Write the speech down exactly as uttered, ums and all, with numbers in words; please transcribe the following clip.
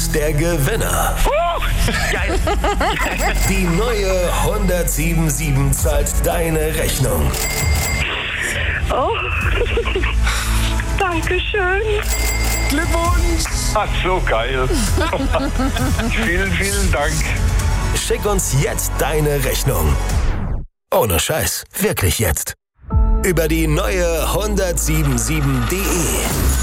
der Gewinner. Oh, geil. Die neue hundertsiebenundsiebzig zahlt deine Rechnung. Oh, Dankeschön. Glückwunsch! Ach, so geil. Vielen, vielen Dank. Schick uns jetzt deine Rechnung. Ohne Scheiß, wirklich jetzt. Über die neue hundertsiebenundsiebzig punkt de.